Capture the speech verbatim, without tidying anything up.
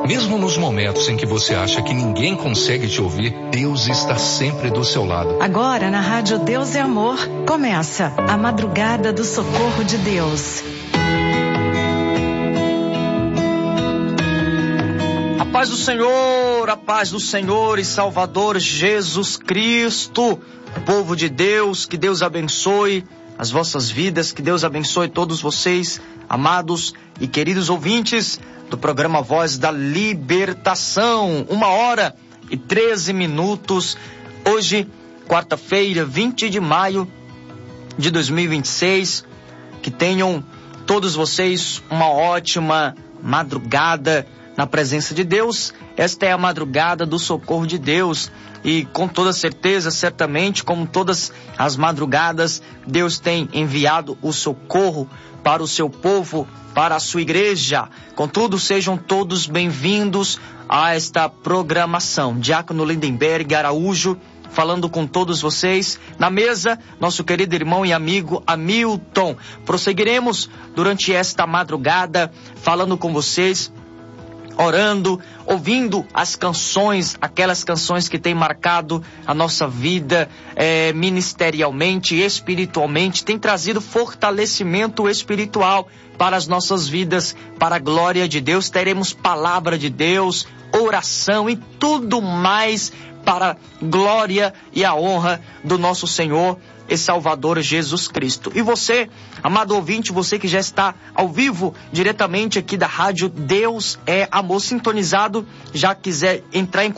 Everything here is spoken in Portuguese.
Mesmo nos momentos em que você acha que ninguém consegue te ouvir, Deus está sempre do seu lado. Agora na Rádio Deus é Amor, começa a Madrugada do Socorro de Deus. A paz do Senhor, a paz do Senhor e Salvador Jesus Cristo, povo de Deus, que Deus abençoe as vossas vidas, que Deus abençoe todos vocês, amados e queridos ouvintes do programa Voz da Libertação. Uma hora e treze minutos, hoje, quarta-feira, vinte de maio de dois mil e vinte e seis. Que tenham todos vocês uma ótima madrugada na presença de Deus. Esta é a madrugada do socorro de Deus e com toda certeza, certamente, como todas as madrugadas, Deus tem enviado o socorro para o seu povo, para a sua igreja. Contudo, sejam todos bem-vindos a esta programação. Diácono Lindenberg Araújo falando com todos vocês. Na mesa, nosso querido irmão e amigo Hamilton. Prosseguiremos durante esta madrugada falando com vocês, orando, ouvindo as canções, aquelas canções que têm marcado a nossa vida é, ministerialmente, espiritualmente, tem trazido fortalecimento espiritual para as nossas vidas, para a glória de Deus. Teremos palavra de Deus, oração e tudo mais para a glória e a honra do nosso Senhor e Salvador Jesus Cristo. E você, amado ouvinte, você que já está ao vivo, diretamente aqui da rádio Deus é Amor, sintonizado, já quiser entrar em